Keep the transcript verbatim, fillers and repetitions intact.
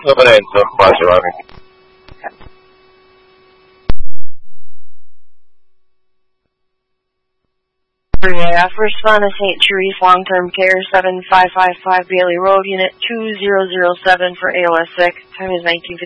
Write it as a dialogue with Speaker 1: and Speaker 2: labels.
Speaker 1: Lorenzo, quasi, guarda.
Speaker 2: Yeah, first responder Saint Therese Long-Term Care, seven five five five Bailey Road, Unit two zero zero seven for A L S sick. Time is nineteen fifty.